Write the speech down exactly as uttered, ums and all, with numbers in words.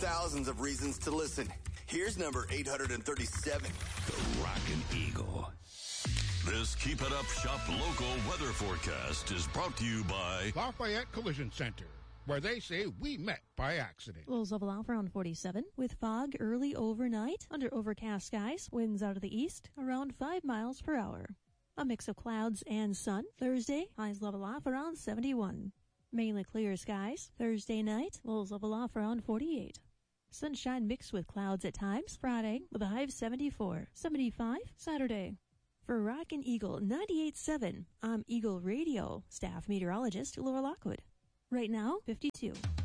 thousands of reasons to listen. Here's number eight hundred thirty-seven. The Rockin' Eagle. This Keep It Up Shop local weather forecast is brought to you by Lafayette Collision Center, where they say we met by accident. Lows level off around forty-seven, with fog early overnight, under overcast skies, winds out of the east, around five miles per hour. A mix of clouds and sun. Thursday, highs level off around seventy-one. Mainly clear skies. Thursday night, lows level off around forty-eight. Sunshine mixed with clouds at times. Friday, with a high of seventy-four. seventy-five, Saturday. For Rockin' Eagle ninety-eight point seven, I'm Eagle Radio staff meteorologist Laura Lockwood. Right now, fifty-two.